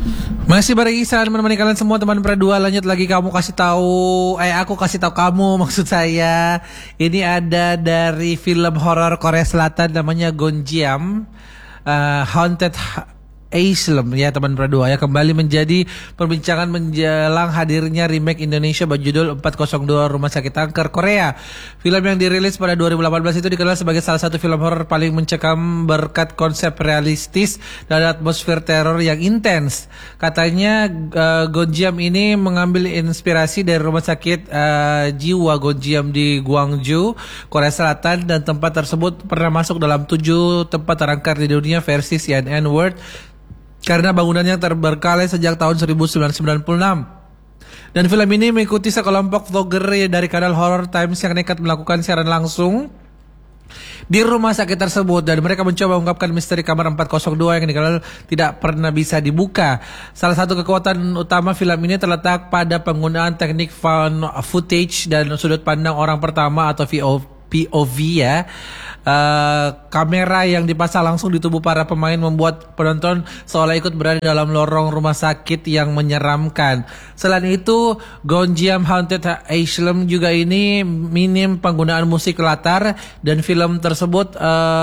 Masih bareng Ihsan menemani kalian semua teman Perdua. Lanjut lagi aku kasih tahu kamu maksud saya. Ini ada dari film horor Korea Selatan namanya Gonjiam, Haunted Asylum ya teman Perdua ya, kembali menjadi perbincangan menjelang hadirnya remake Indonesia berjudul 402 Rumah Sakit Kanker Korea. Film yang dirilis pada 2018 itu dikenal sebagai salah satu film horor paling mencekam berkat konsep realistis dan atmosfer teror yang intens. Katanya Gonjiam ini mengambil inspirasi dari rumah sakit jiwa Gonjiam di Gwangju, Korea Selatan, dan tempat tersebut pernah masuk dalam 7 tempat terangkat di dunia versi CNN World karena bangunannya terberkalai sejak tahun 1996. Dan film ini mengikuti sekelompok vlogger dari kanal Horror Times yang nekat melakukan siaran langsung di rumah sakit tersebut, dan mereka mencoba mengungkapkan misteri kamar 402 yang dikenal tidak pernah bisa dibuka. Salah satu kekuatan utama film ini terletak pada penggunaan teknik found footage dan sudut pandang orang pertama atau POV ya. Kamera yang dipasang langsung di tubuh para pemain membuat penonton seolah ikut berada dalam lorong rumah sakit yang menyeramkan. Selain itu, Gonjiam Haunted Asylum juga ini minim penggunaan musik latar, dan film tersebut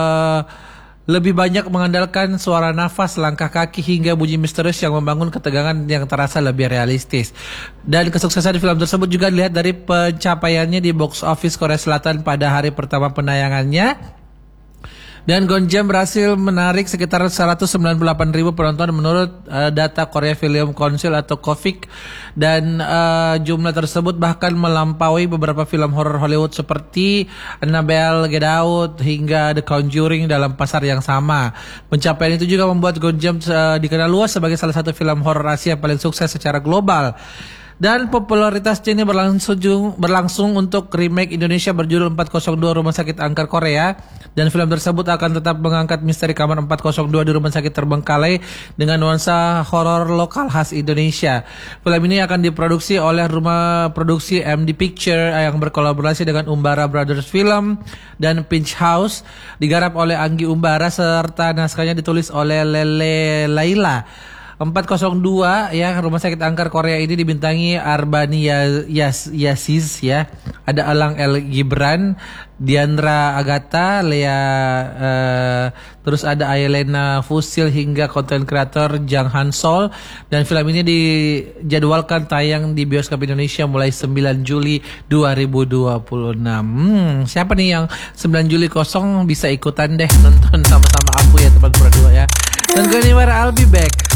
lebih banyak mengandalkan suara nafas, langkah kaki, hingga bunyi misterius yang membangun ketegangan yang terasa lebih realistis. Dan kesuksesan film tersebut juga dilihat dari pencapaiannya di box office Korea Selatan pada hari pertama penayangannya. Dan Gonjiam berhasil menarik sekitar 198.000 penonton menurut data Korea Film Council atau KOVIK, dan jumlah tersebut bahkan melampaui beberapa film horor Hollywood seperti Annabelle, Get Out, hingga The Conjuring dalam pasar yang sama. Pencapaian itu juga membuat Gonjiam dikenal luas sebagai salah satu film horor Asia paling sukses secara global. Dan popularitasnya ini berlangsung untuk remake Indonesia berjudul 402 Rumah Sakit Kanker Korea, dan film tersebut akan tetap mengangkat misteri kamar 402 di rumah sakit terbengkalai dengan nuansa horor lokal khas Indonesia. Film ini akan diproduksi oleh rumah produksi MD Picture yang berkolaborasi dengan Umbara Brothers Film dan Pinch House, digarap oleh Anggi Umbara serta naskahnya ditulis oleh Lele Laila. 402 ya, Rumah Sakit Kanker Korea ini dibintangi Arbani Yasis ya. Ada Alang L Gibran, Diandra Agatha, terus ada Ayelena Fusil hingga konten kreator Jang Han Sol. Dan film ini dijadwalkan tayang di bioskop Indonesia mulai 9 Juli 2026. Siapa nih yang 9 Juli kosong bisa ikutan deh nonton sama-sama aku ya teman berdua ya. Dan gue I'll be back.